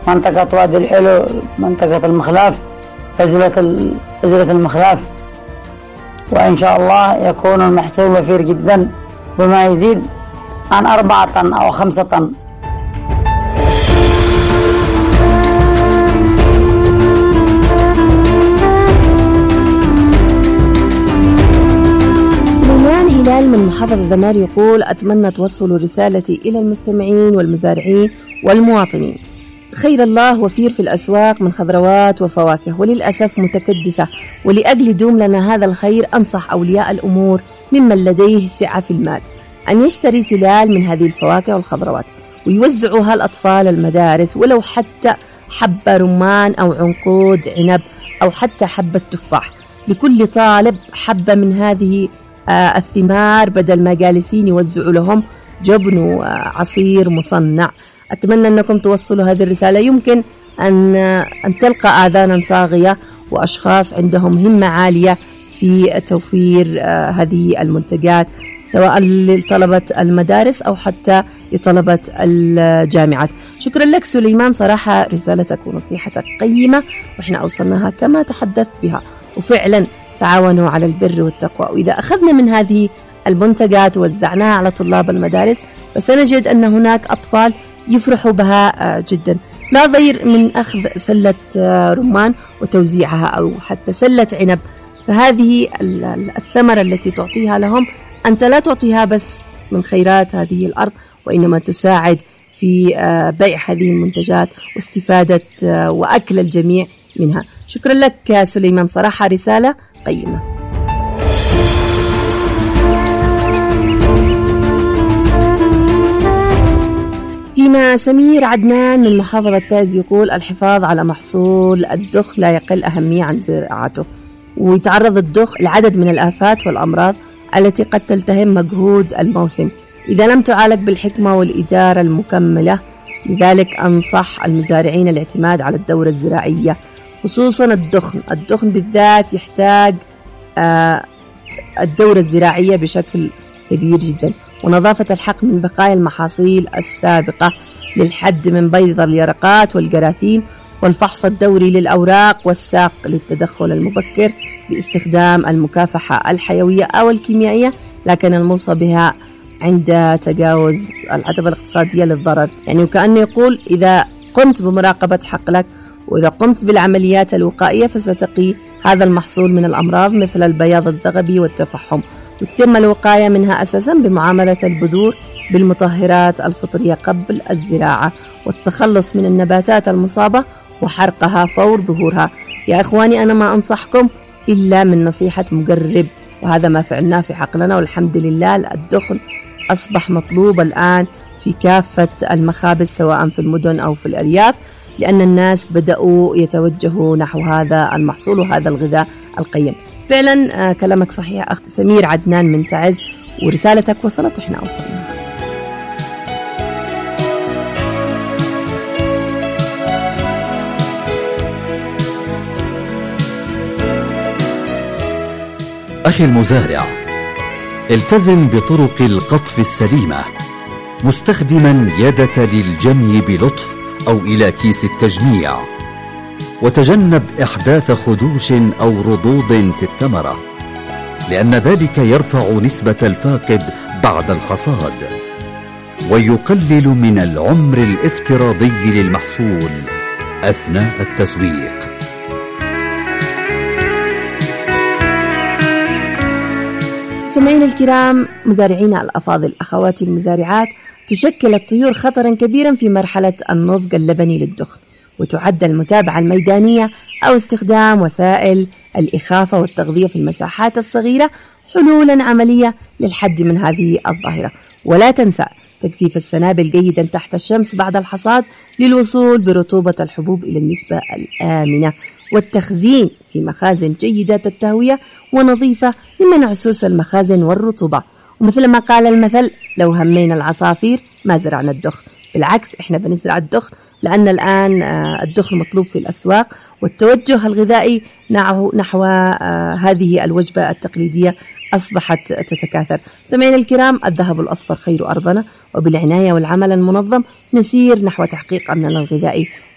منطقة وادي الحلو، منطقة المخلاف، عزلة المخلاف. وإن شاء الله يكون المحصول وفير جدا بما يزيد عن 4 طن أو 5 طن. هلال من محافظة ذمار يقول: أتمنى توصلوا رسالتي إلى المستمعين والمزارعين والمواطنين. خير الله وفير في الأسواق من خضروات وفواكه، وللأسف متكدسة، ولأجل يدوم لنا هذا الخير أنصح أولياء الأمور ممن لديه سعة في المال أن يشتري سلال من هذه الفواكه والخضروات ويوزعوها الأطفال المدارس، ولو حتى حبة رمان أو عنقود عنب أو حتى حبة تفاح، لكل طالب حبة من هذه الثمار، بدل ما جالسين يوزعوا لهم جبن وعصير مصنع. أتمنى أنكم توصلوا هذه الرسالة، يمكن أن تلقى آذانا صاغية وأشخاص عندهم همة عالية في توفير هذه المنتجات، سواء لطلبة المدارس أو حتى لطلبة الجامعات. شكرا لك سليمان، صراحة رسالتك ونصيحتك قيمة وإحنا أوصلناها كما تحدثت بها، وفعلا تعاونوا على البر والتقوى. وإذا أخذنا من هذه المنتجات ووزعناها على طلاب المدارس فسنجد أن هناك أطفال يفرحوا بها جدا. لا ضير من أخذ سلة رمان وتوزيعها أو حتى سلة عنب، فهذه الثمرة التي تعطيها لهم أنت لا تعطيها بس من خيرات هذه الأرض، وإنما تساعد في بيع هذه المنتجات واستفادة وأكل الجميع منها. شكرا لك يا سليمان، صراحة رسالة قيمة. فيما سمير عدنان من محافظة تعز يقول: الحفاظ على محصول الدخ لا يقل أهمية عن زراعته، ويتعرض الدخ لعدد من الآفات والأمراض التي قد تلتهم مجهود الموسم إذا لم تعالج بالحكمة والإدارة المكملة. لذلك أنصح المزارعين الاعتماد على الدورة الزراعية، خصوصا الدخن بالذات يحتاج الدورة الزراعية بشكل كبير جدا، ونظافة الحقل من بقايا المحاصيل السابقة للحد من بيض اليرقات والجراثيم، والفحص الدوري للأوراق والساق للتدخل المبكر باستخدام المكافحة الحيوية أو الكيميائية، لكن الموصى بها عند تجاوز العتبة الاقتصادية للضرر. يعني وكأنه يقول: إذا قمت بمراقبة حقلك وإذا قمت بالعمليات الوقائية فستقي هذا المحصول من الأمراض مثل البياض الزغبي والتفحم، وتتم الوقاية منها أساسا بمعاملة البذور بالمطهرات الفطرية قبل الزراعة، والتخلص من النباتات المصابة وحرقها فور ظهورها. يا إخواني، أنا ما أنصحكم إلا من نصيحة مجرب، وهذا ما فعلناه في حقلنا، والحمد لله الدخن أصبح مطلوب الآن في كافة المخابز سواء في المدن أو في الأرياف، لأن الناس بدأوا يتوجهوا نحو هذا المحصول وهذا الغذاء القيم. فعلا كلامك صحيح أخ سمير عدنان من تعز، ورسالتك وصلت وإحنا أوصلنا. أخي المزارع، التزم بطرق القطف السليمة، مستخدما يدك للجني بلطف أو إلى كيس التجميع، وتجنب إحداث خدوش أو رضوض في الثمرة، لأن ذلك يرفع نسبة الفاقد بعد الحصاد ويقلل من العمر الافتراضي للمحصول أثناء التسويق. سمعين الكرام، مزارعينا الأفاضل، أخواتي المزارعات، تشكل الطيور خطرا كبيرا في مرحلة النضج اللبني للدخن، وتعد المتابعة الميدانية أو استخدام وسائل الإخافة والتغذية في المساحات الصغيرة حلولا عملية للحد من هذه الظاهرة. ولا تنسى تجفيف السنابل جيدا تحت الشمس بعد الحصاد للوصول برطوبة الحبوب إلى النسبة الآمنة، والتخزين في مخازن جيدة التهوية ونظيفة لمنع سوس المخازن والرطوبة. ومثل ما قال المثل: لو همينا العصافير ما زرعنا الدخن. بالعكس، احنا بنزرع الدخن لأن الآن الدخن مطلوب في الأسواق، والتوجه الغذائي نحو هذه الوجبة التقليدية أصبحت تتكاثر. سمعنا الكرام، الذهب الأصفر خير أرضنا، وبالعناية والعمل المنظم نسير نحو تحقيق أمننا الغذائي